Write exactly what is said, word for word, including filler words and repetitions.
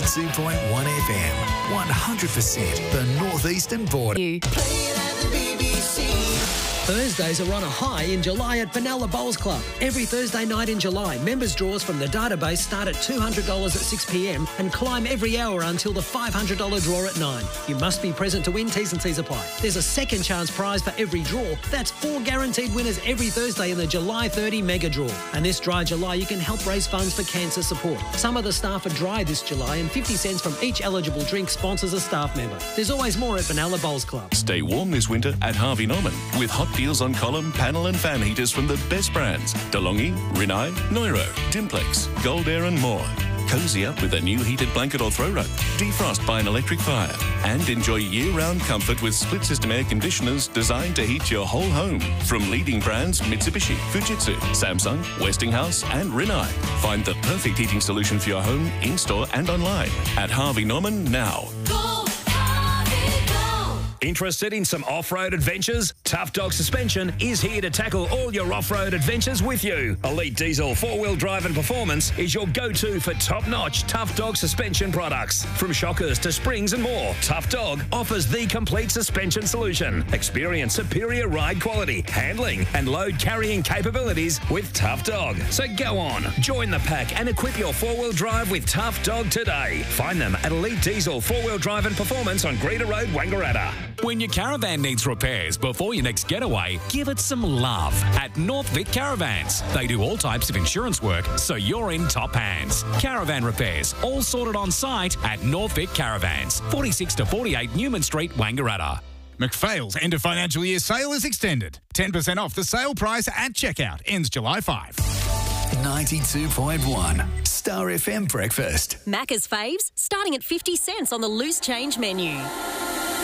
ninety-two point one F M. one hundred percent the northeastern border. You. Thursdays are on a high in July at Vanilla Bowls Club. Every Thursday night in July, members' draws from the database start at two hundred dollars at six p m and climb every hour until the five hundred dollars draw at nine. You must be present to win. T's and C's apply. There's a second chance prize for every draw. That's four guaranteed winners every Thursday in the July thirty Mega Draw. And this dry July, you can help raise funds for cancer support. Some of the staff are dry this July, and fifty cents from each eligible drink sponsors a staff member. There's always more at Vanilla Bowls Club. Stay warm this winter at Harvey Norman with hot deals on column, panel and fan heaters from the best brands. DeLonghi, Rinnai, Neuro, Dimplex, Gold Air and more. Cozy up with a new heated blanket or throw rug. Defrost by an electric fire. And enjoy year-round comfort with split-system air conditioners designed to heat your whole home. From leading brands Mitsubishi, Fujitsu, Samsung, Westinghouse and Rinnai. Find the perfect heating solution for your home, in-store and online at Harvey Norman now. Interested in some off-road adventures? Tough Dog Suspension is here to tackle all your off-road adventures with you. Elite Diesel four-wheel drive and performance is your go-to for top-notch Tough Dog suspension products. From shockers to springs and more, Tough Dog offers the complete suspension solution. Experience superior ride quality, handling and load carrying capabilities with Tough Dog. So go on, join the pack and equip your four-wheel drive with Tough Dog today. Find them at Elite Diesel four-wheel drive and performance on Greeter Road, Wangaratta. When your caravan needs repairs before your next getaway, give it some love at North Vic Caravans. They do all types of insurance work, so you're in top hands. Caravan repairs, all sorted on site at North Vic Caravans, forty-six to forty-eight Newman Street, Wangaratta. McPhail's end of financial year sale is extended. ten percent off the sale price at checkout. Ends July fifth. ninety-two point one Star F M Breakfast. Macca's faves, starting at fifty cents on the loose change menu.